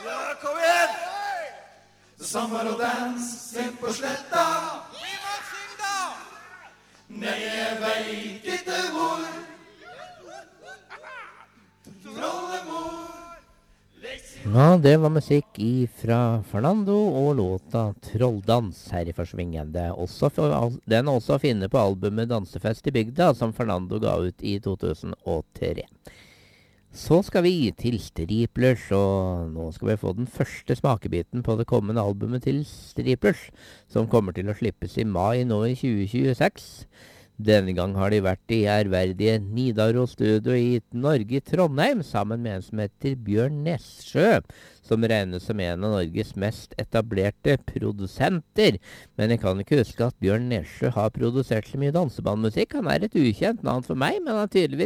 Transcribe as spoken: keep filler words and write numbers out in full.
Ja, kom igjen! Sommer og dans inn på sletta. Vi må synge da! Nei, jeg vet ikke hvor. Trollemor. Ja, det var musikk fra Fernando og låta Trolldans her i Forsvingende. Også for, al- den er også å finne på albumet Dansefest i bygda, som Fernando ga ut i to tusen og tre. Så skal vi til Striplers, og nå skal vi få den første smakebiten på det kommende albumet til Striplers, som kommer til å slippes i mai nå i tjue tjueseks. Denne gang har de vært i ærverdige Nidaros Studio i Norge, i Trondheim, sammen med en som heter Bjørn Nessjø, som regnes som en av Norges mest etablerte produsenter. Men jeg kan ikke huske at Bjørn Nessjø har produsert så mye dansebandmusikk. Han er et ukjent navn for meg, men han har tydeligvis